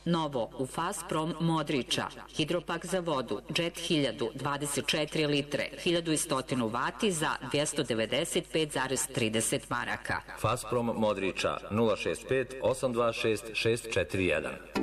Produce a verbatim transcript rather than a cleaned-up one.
Novo u Fasprom Modrića, hidropak za vodu, Jet hiljadu, dvadeset četiri litre, hiljadu sto vati za dvjesto devedeset pet zarez trideset maraka. Fasprom Modrića nula šest pet osam dva šest šest četiri jedan.